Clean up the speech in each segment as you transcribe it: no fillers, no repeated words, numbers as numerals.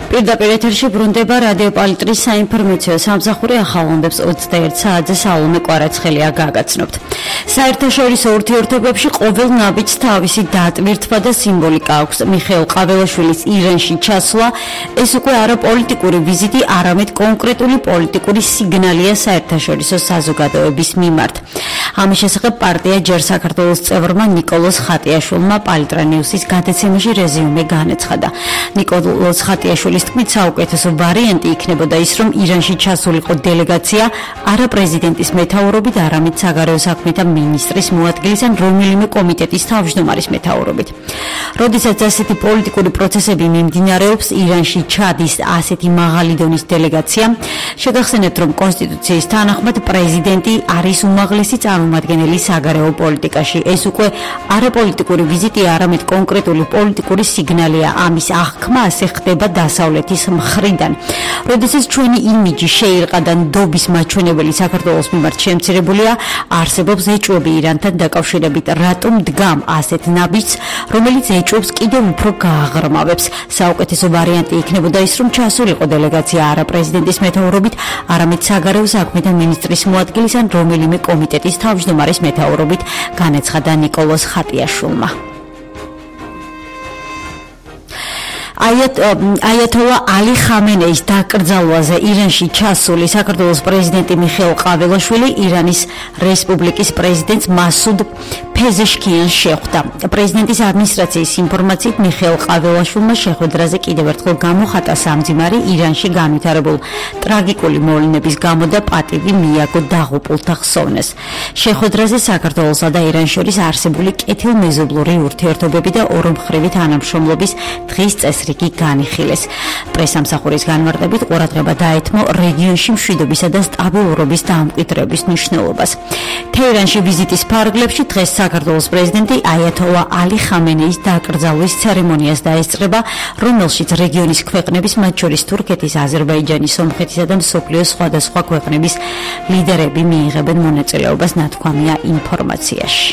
პირდაპირ ეთერში ბრუნდება რადიო პალიტრის საინფორმაციო სამსახური ახალონდებს 21 საათზე სალომე კვარაცხელია გაგაცნობთ. საერთაშორისო ურთიერთობებში ყოველ ნაბიჯს თავისი დატვირთვა და სიმბოლიკა აქვს. მიხეილ ყაველაშვილის ირანში ჩასვლა ეს უკვე არა პოლიტიკური ვიზიტი, არამედ კონკრეტული პოლიტიკური სიგნალია საერთაშორისო საზოგადოების მიმართ. ამის შესახებ პარტია ჯერ საქართველოს წევრმა ნიკოლოზ ხატიაშვილმა პალიტრა ნიუსის გადაცემაში რეზიუმე განაცხადა. ნიკოლოზ ხატიაშვილის თქმით, საუკეთესო ვარიანტი იქნებოდა ის, რომ ირანში ჩასულიყო დელეგაცია არა პრეზიდენტის მეთაურობით, არამედ საგარეო საქმეთა მინისტრის მოადგილის ან რომელიმე კომიტეტის თავმჯდომარის მეთაურობით. როდესაც ასეთი პოლიტიკური პროცესები მიმდინარეობს, ირანში ჩადის ასეთი მაღალი დონის დელეგაცია. შეგახსენებთ, რომ კონსტიტუციის თანახმად პრეზიდენტი არის უმაღლესი წარმომადგენელი საგარეო პოლიტიკაში. ეს უკვე არაპოლიტიკური ვიზიტი, არამედ კონკრეტული პოლიტიკური სიგნალია. ამის აღქმა ასე ხდება დასავლეთის მხრიდან. როდესაც ჩვენი იმიჯი შეირყა და ნდობის მაჩვენებელი საქართველოს მიმართ შემცირებულია, არსებობს ეჭვები ირანთან დაკავშირებით. რატომ დგამ ასეთ ნაბიჯს, რომელიც ეჭვებს კიდევ უფრო გააღრმავებს? საუკეთესო ვარიანტი იქნებოდა ის, რომ ჩასულიყო დელეგაცია არა პრეზიდენტის მეთაურობით, არამედ საგარეო საქმეთა მინისტრის მოადგილის ან რომელიმე კომიტეტის თავმჯდომარის მეთაურობით, განაცხადა ნიკოლოზ ხატიაშვილმა. აიათოლა ალი ხამენეის დაკრძალვაზე ირანში ჩასული საქართველოს პრეზიდენტი მიხეილ ყაველაშვილი ირანის რესპუბლიკის პრეზიდენტს მასუდ ფეზეშკიანს შეხვდა. პრეზიდენტის ადმინისტრაციის ინფორმაციით მიხეილ ყაველაშვილმა შეხვედრაზე კიდევ ერთხელ გამოხატა სამძიმარი ირანში განვითარებულ ტრაგიკული მოვლენების გამო და პატივი მიაგო დაღუპულთა ხსოვნას. შეხვედრაზე საქართველოსა და ირანს შორის არსებული კეთილმეზობლური ურთიერთობები და ორმხრივი თანამშრომლობის დღის წესრიგი განიხილეს. პრესამსახურის განმარტებით ყურადღება დაეთმო რეგიონში მშვიდობისა და სტაბილურობის დამკვიდრების მნიშვნელობას. თეირანში ვიზიტის ფარგლებში დღეს საქართველოს პრეზიდენტი აიათოლა ალი ხამენეის დაკრძალვის ცერემონიას დაესწრება, რომელშიც რეგიონის ქვეყნების, მათ შორის თურქეთის, აზერბაიჯანის, სომხეთისა და მსოფლიოს სხვადასხვა ქვეყნების ლიდერები მიიღებენ მონაწილეობას, ნათქვამია ინფორმაციაში.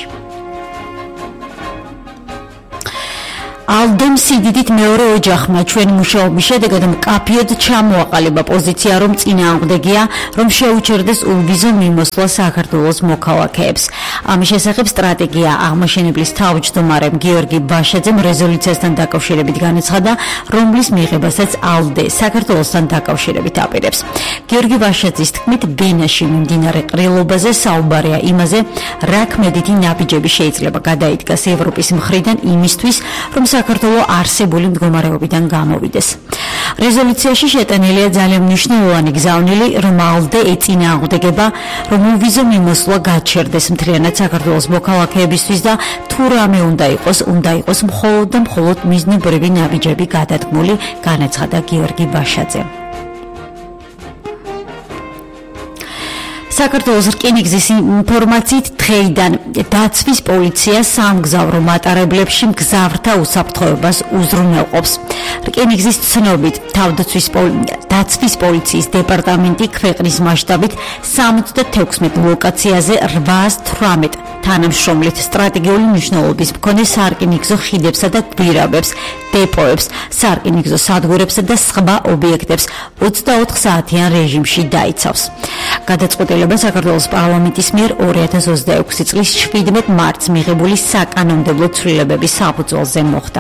ალდემ სიდიდით მეორე ოჯახმა ჩვენი მუშაობის შედეგად მკაფიოდ ჩამოაყალიბა პოზიცია, რომ წინააღმდეგია, რომ შეუჩერდეს ულვიზო მიმოსვლა საქართველოს მოქალაქეებს. ამის შესახებ სტრატეგია აღმაშენებლის თავმჯდომარემ გიორგი ბაშაძემ რეზოლუციასთან დაკავშირებით განაცხადა, რომლის მიღებასაც ალდე საქართველოსთან დაკავშირებით აპირებს. გიორგი ბაშაძის თქმით, ბენაში მიმდინარე ყრილობაზე საუბარია იმაზე, რა ქმედითი ნაბიჯები შეიძლება გადაიდგას ევროპის მხრიდან იმისთვის, რომ საქართველო არსებული მდგომარეობიდან გამოვიდეს. რეზოლუციაში შეტანილია ძალიან მნიშვნელოვანი გზავნილი, რომ ალდე ეწინააღმდეგება, რომ ულვიზო მიმოსვლა გაჩერდეს მთლიანად საქართველოს მოქალაქეებისთვის და თუ რამე უნდა იყოს მხოლოდ და მხოლოდ მიზნობრივი ნაბიჯები გადადგმული, განაცხადა გიორგი ბაშაძემ. საქართველოს რკინიგზის ინფორმაციით დღეიდან დაცვის პოლიცია სამგზავრო მატარებლებში მგზავრთა უსაფრთხოებას უზრუნველყოფს. რკინიგზის ცნობით დაცვის პოლიციის დეპარტამენტი ქვეყნის მასშტაბით 76 ლოკაციაზე 818 თანამშრომლით სტრატეგიული მნიშვნელობის მქონე სარკინიგზო ხიდებსა და გვირაბებს, დეპოებს, სარკინიგზო სადგურებსა და სხვა ობიექტებს 24 საათიან რეჟიმში დაიცავს. გადაწყვეტილება საქართველოს პარლამენტის მიერ 2026 წლის 17 მარტს მიღებული საკანონმდებლო ცვლილებების საფუძველზე მოხდა.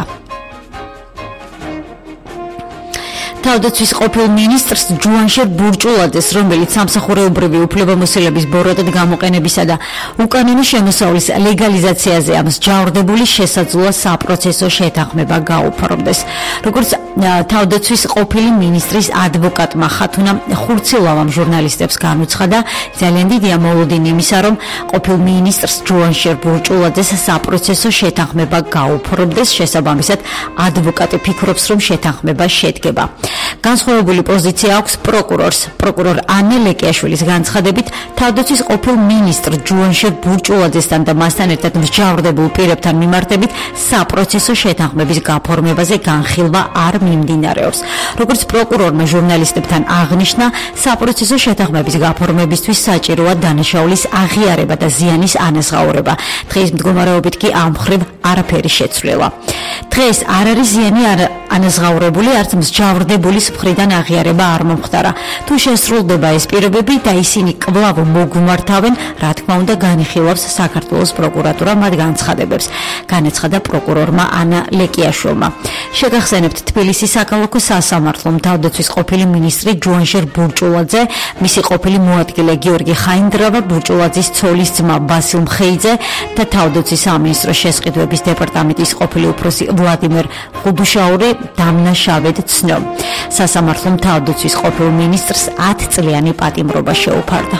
თავდაცვის ყოფილ მინისტრს ჯუანშერ ბურჭულაძეს, რომელიც სამსახურეობრივი უფლებამოსილების ბოროტად გამოყენებისა და უკანონო შემოსავლის ლეგალიზაციაზე ამ მსჯავრდებული შესაძლოა საპროცესო შეთანხმება გაუფორმდეს. როგორც თავდაცვის ყოფილი მინისტრის ადვოკატმა ხათუნა ხურცილავამ ჟურნალისტებს განუცხადა, ძალიან დიდია მოლოდინი იმისა, რომ ყოფილ მინისტრს ჯუანშერ ბურჭულაძეს საპროცესო შეთანხმება გაუფორმდეს. შესაბამისად, ადვოკატი ფიქრობს, რომ შეთანხმება შედგება. განსხვავებული პოზიცია აქვს პროკურორს. პროკურორ ანა ლეკიაშვილის განცხადებით, თავდაცვის ყოფილ მინისტრ ჯუანშერ ბურჭულაძესთან და მასთან ერთად მსჯავრდებულ პირებთან მიმართებით საპროცესო შეთანხმების გაფორმებაზე განხილვა არ მიმდინარეობს. როგორც პროკურორმა ჟურნალისტებთან აღნიშნა, საპროცესო შეთანხმების გაფორმებისთვის საჭიროა დანაშაულის აღიარება და ზიანის ანაზღაურება. დღის მდგომარეობით კი ამ მხრივ არაფერი შეცვლილა. დღეს არ არის ზიანი ანაზღაურებული, არც მსჯავრდებულის მხრიდან აღიარება არ მომხდარა. თუ შესრულდება ეს პირობები და ისინი კვლავ მოგუმართავენ, რა თქმა უნდა განიხილავს საქართველოს პროკურატურა მათ განცხადებებს, განაცხადა პროკურორმა ანა ლეკიაშვილმა. შეგახსენებთ, თბილისის საქალაქო სასამართლომ თავდაცვის ყოფილი მინისტრი ჯუანჟერ ბურჭულაძე, მისი ყოფილი მოადგილე გიორგი ხაინდრავა, ბურჭულაძის ცოლის ძმა ბასილ მხეიძე და თავდაცვის სამინისტროს შესყიდვების დეპარტამენტის ყოფილი უფროსი ვლადიმერ ხუდუშაური დამნაშავედ ცნო. სასამართლომ თავდაცვის ყოფილ მინისტრს 10 წლიანი პატიმრობა შეუფარდა.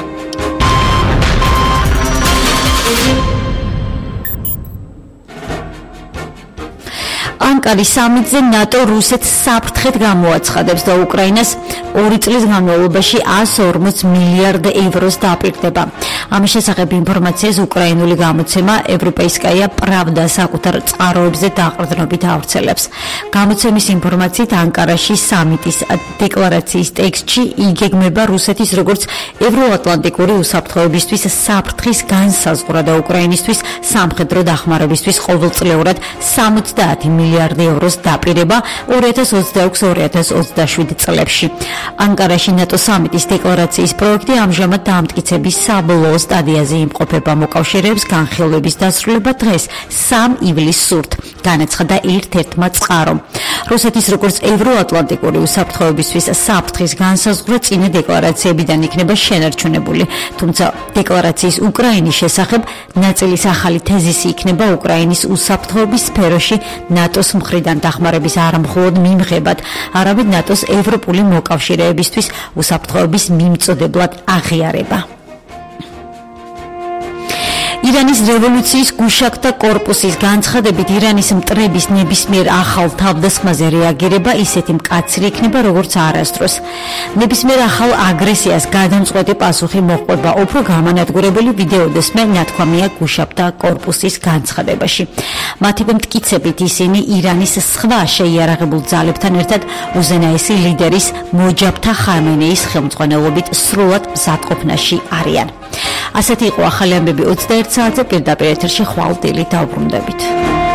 ანკარის სამიტზე ნატო რუსეთს საფრთხედ გამოაცხადებს და უკრაინას 2 წლის განმავლობაში 140 მილიარდ ევროს დაპირდება. ამის შესახებ ინფორმაციას უკრაინული გამოცემა ევროპეისკაია პრავდა საკუთარ წყაროებზე დაყრდნობით ავრცელებს. გამოცემის ინფორმაციით ანკარაში სამიტის დეკლარაციის ტექსტში იგეგმება რუსეთის როგორც ევროატლანტიკური უსაფრთხოებისთვის საფრთხის განსაზღვრა და უკრაინისთვის სამხედრო დახმარებისთვის ყოველწლიურად 70 მილიარდი ევროს დაპირება 2026-2027 წლებში. ანკარაში ნატო სამიტის დეკლარაციის პროექტი ამჟამად დამტკიცების საბოლოო სტადიაზე იმყოფება. მოკავშირეებს განხილვების დასრულება დღეს 3 ივლისს სურთ, განაცხადა ერთ-ერთმა წყარომ. რუსეთის როგორც ევროატლანტიკური უსაფრთხოებისთვის საფრთხის განსაზღვრა წინა დეკლარაციებიდან იქნება შენარჩუნებული, თუმცა დეკლარაციის უკრაინის შესახებ ნაწილის ახალი თეზისი იქნება უკრაინის უსაფრთხოების სფეროში ნატოს მხრიდან დახმარების არამხოლოდ მიმღებად, არამედ ნატოს ევროპული მოკავშირეებისთვის უსაფრთხოების მიმწოდებლად აღიარება. ირანის რევოლუციის გუშაკთა კორპუსის განცხადებით ირანის მტრების ნებისმიერ ახალ თავდასხმაზე რეაგირება ისეთი მკაცრი იქნება, როგორც არასდროს. ნებისმიერ ახალ აგრესიას გადამწყვეტი პასუხი მოჰყვება, უფრო გამანადგურებელი ვიდეოდესმე ნათქვამია გუშაკთა კორპუსის განცხადებაში. მათი მტკიცებით ისინი ირანის სხვა შეიარაღებულ ძალებთან ერთად უზენაესი ლიდერის მოჯაბთა ხამენეის ხელმძღვანელობით სრულად მზადყოფნაში არიან. ასეთი იყო ახალი ამბები 21 საათზე პირდაპირ ეთერში ხვალ დილით დავბრუნდებით.